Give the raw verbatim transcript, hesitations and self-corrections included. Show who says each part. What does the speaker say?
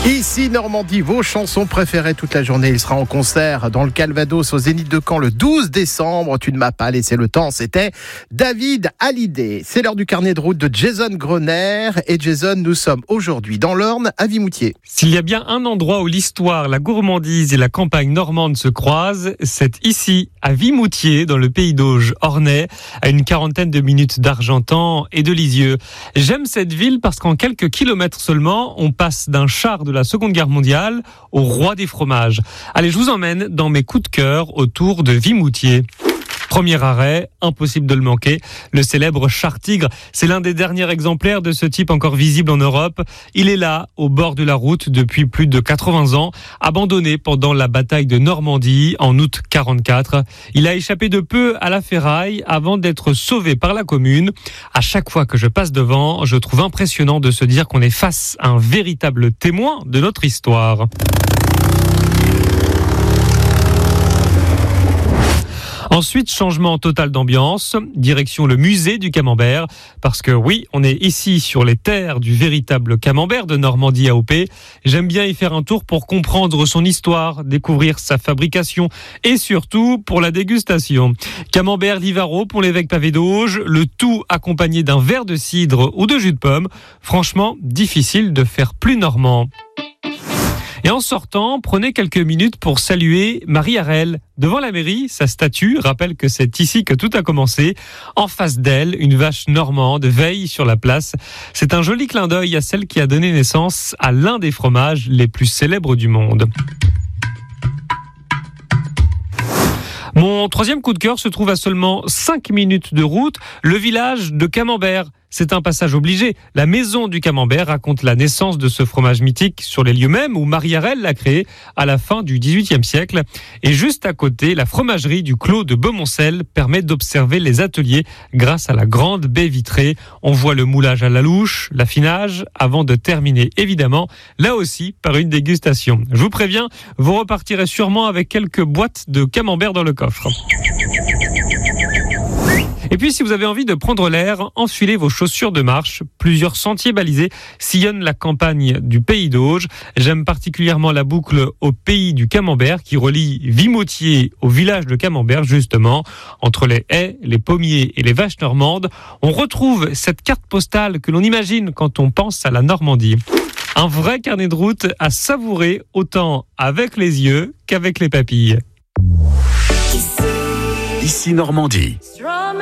Speaker 1: Ici Normandie, vos chansons préférées toute la journée. Il sera en concert dans le Calvados au Zénith de Caen le douze décembre. Tu ne m'as pas laissé le temps, c'était David Hallyday. C'est l'heure du carnet de route de Jason Grosner. Et Jason, nous sommes aujourd'hui dans l'Orne à Vimoutiers.
Speaker 2: S'il y a bien un endroit où l'histoire, la gourmandise et la campagne normande se croisent, c'est ici, à Vimoutiers, dans le pays d'Auge ornais, à une quarantaine de minutes d'Argentan et de Lisieux. J'aime cette ville parce qu'en quelques kilomètres seulement, on passe d'un char de la Seconde Guerre mondiale au roi des fromages. Allez, je vous emmène dans mes coups de cœur autour de Vimoutiers. Premier arrêt, impossible de le manquer, le célèbre char Tigre. C'est l'un des derniers exemplaires de ce type encore visible en Europe. Il est là, au bord de la route, depuis plus de quatre-vingts ans, abandonné pendant la bataille de Normandie en août quarante-quatre. Il a échappé de peu à la ferraille avant d'être sauvé par la commune. À chaque fois que je passe devant, je trouve impressionnant de se dire qu'on est face à un véritable témoin de notre histoire. Ensuite, changement total d'ambiance, direction le musée du Camembert, parce que oui, on est ici sur les terres du véritable Camembert de Normandie A O P. J'aime bien y faire un tour pour comprendre son histoire, découvrir sa fabrication et surtout pour la dégustation. Camembert Livaro pour l'évêque Pavé d'Auge, le tout accompagné d'un verre de cidre ou de jus de pomme. Franchement, difficile de faire plus normand. Et en sortant, prenez quelques minutes pour saluer Marie Harel. Devant la mairie, sa statue rappelle que c'est ici que tout a commencé. En face d'elle, une vache normande veille sur la place. C'est un joli clin d'œil à celle qui a donné naissance à l'un des fromages les plus célèbres du monde. Mon troisième coup de cœur se trouve à seulement cinq minutes de route, le village de Camembert. C'est un passage obligé. La maison du Camembert raconte la naissance de ce fromage mythique sur les lieux mêmes où Marie Harel l'a créé à la fin du dix-huitième siècle. Et juste à côté, la fromagerie du Clos de Beaumoncel permet d'observer les ateliers grâce à la grande baie vitrée. On voit le moulage à la louche, l'affinage, avant de terminer évidemment, là aussi, par une dégustation. Je vous préviens, vous repartirez sûrement avec quelques boîtes de Camembert dans le coffre. Et puis, si vous avez envie de prendre l'air, enfilez vos chaussures de marche. Plusieurs sentiers balisés sillonnent la campagne du pays d'Auge. J'aime particulièrement la boucle au pays du Camembert qui relie Vimoutiers au village de Camembert, justement. Entre les haies, les pommiers et les vaches normandes, on retrouve cette carte postale que l'on imagine quand on pense à la Normandie. Un vrai carnet de route à savourer autant avec les yeux qu'avec les papilles.
Speaker 3: Ici Normandie.